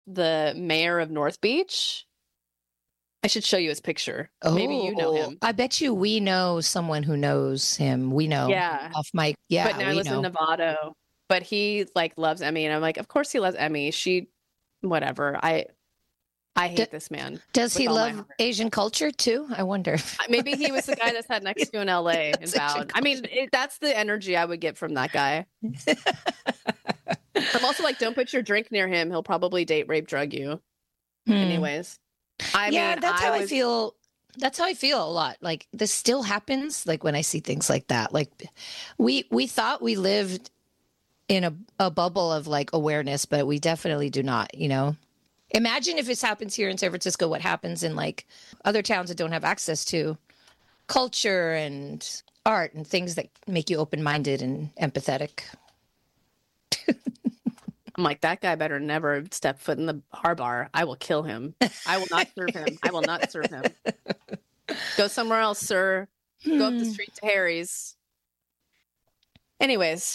the mayor of North Beach. I should show you his picture. Maybe you know him. I bet you we know someone who knows him. We know. Yeah. Off mic. Yeah, But now he we lives in know. Novato. But he like loves Emmy, and I'm like, of course he loves Emmy. Whatever. I hate this man. Does he with all my love heart. Asian culture too? I wonder. Maybe he was the guy that sat next to you in LA and That's Asian vowed. I mean, that's the energy I would get from that guy. I'm also like, don't put your drink near him. He'll probably date, rape, drug you. Anyways. I mean, that's how I feel. That's how I feel a lot. Like this still happens. Like when I see things like that, like we thought we lived in a bubble of like awareness, but we definitely do not, you know. Imagine if this happens here in San Francisco, what happens in like other towns that don't have access to culture and art and things that make you open-minded and empathetic. I'm like, that guy better never step foot in the bar. I will kill him. I will not serve him. I will not serve him. Go somewhere else, sir. Go up the street to Harry's. Anyways,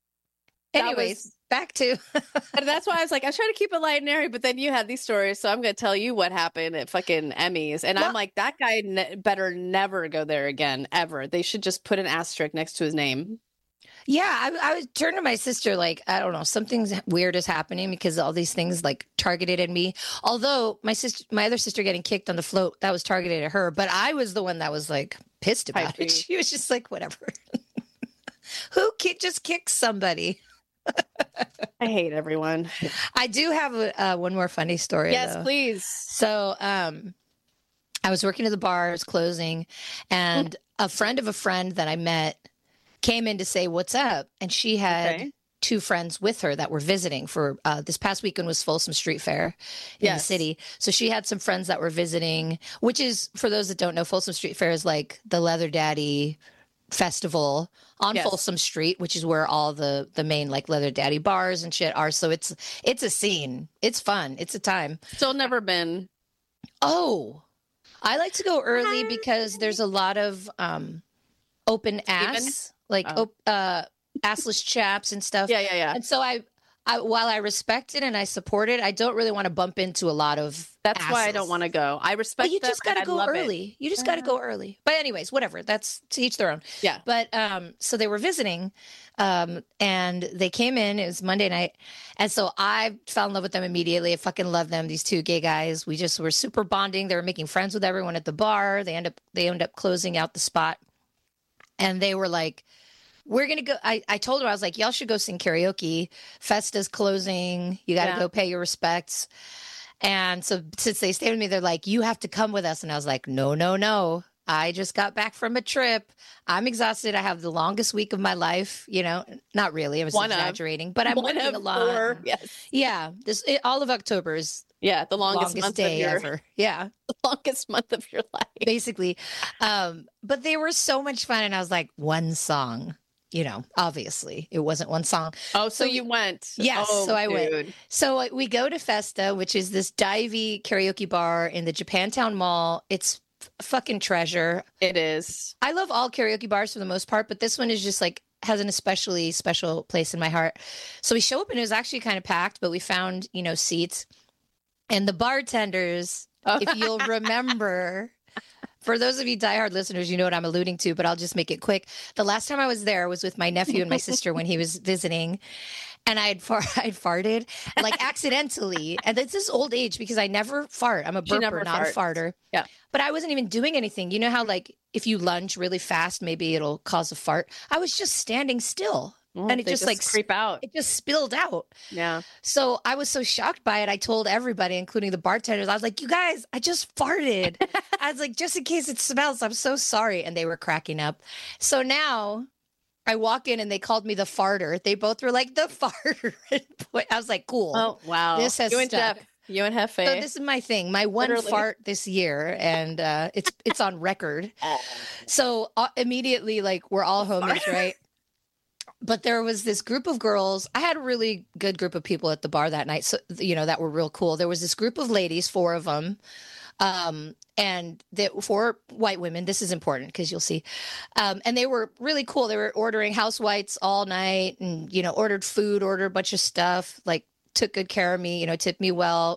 back to that's why I was like, I try to keep it light and airy, but then you had these stories, so I'm going to tell you what happened at fucking Emmys, and I'm like, that guy better never go there again, ever. They should just put an asterisk next to his name. Yeah, I was turning to my sister like, I don't know, something weird is happening because all these things like targeted at me. Although my other sister getting kicked on the float, that was targeted at her, but I was the one that was like pissed about it. She was just like, whatever. Who just kicks somebody? I hate everyone. I do have one more funny story. Yes, though. please. So, I was working at the bar, it was closing, and a friend of a friend that I met came in to say, what's up? And she had two friends with her that were visiting for this past weekend was Folsom Street Fair in the city. So she had some friends that were visiting, which is, for those that don't know, Folsom Street Fair is like the Leather Daddy festival on Folsom Street, which is where all the main like Leather Daddy bars and shit are. So it's a scene. It's fun. It's a time. Still never been. Oh, I like to go early because there's a lot of open ass. Like assless chaps and stuff. Yeah. And so I while I respect it and I support it, I don't really want to bump into a lot of That's asses. why I don't want to go. I respect. But you just got to go early. You just got to go early. But anyways, whatever. That's to each their own. Yeah. But so they were visiting, and they came in. It was Monday night, and so I fell in love with them immediately. I fucking love them. These two gay guys. We just were super bonding. They were making friends with everyone at the bar. They end up closing out the spot, and they were like, we're going to go. I told her, I was like, y'all should go sing karaoke. Festa's closing. You got to go pay your respects. And so since they stayed with me, they're like, you have to come with us. And I was like, no. I just got back from a trip. I'm exhausted. I have the longest week of my life. You know, not really. I was exaggerating, but I'm working a lot. 4, yes. Yeah. All of October is the longest month day of ever. Yeah. The longest month of your life. Basically. But they were so much fun. And I was like, one song. You know, obviously it wasn't one song. Oh, so you went. Yes. So I went. So we go to Festa, which is this divey karaoke bar in the Japantown Mall. It's fucking treasure. It is. I love all karaoke bars for the most part, but this one is just like has an especially special place in my heart. So we show up and it was actually kind of packed, but we found, seats. And the bartenders, if you'll remember, for those of you diehard listeners, you know what I'm alluding to, but I'll just make it quick. The last time I was there was with my nephew and my sister when he was visiting, and I'd farted like accidentally. And this is old age because I never fart. I'm a burper, not a farter. Yeah. But I wasn't even doing anything. You know how like if you lunge really fast, maybe it'll cause a fart. I was just standing still. And it just like creep out. It just spilled out. Yeah. So I was so shocked by it. I told everybody, including the bartenders, I was like, you guys, I just farted. I was like, just in case it smells, I'm so sorry. And they were cracking up. So now I walk in and they called me the farter. They both were like, the farter. I was like, cool. Oh, wow. This has stuck. You and Hefe. So this is my thing, my one fart this year, and it's on record. So immediately, like, we're all homies, right? But there was this group of girls. I had a really good group of people at the bar that night, so that were real cool. There was this group of ladies, 4 of them, and 4 white women. This is important because you'll see. And they were really cool. They were ordering house whites all night, and ordered food, ordered a bunch of stuff, like took good care of me, you know, tipped me well,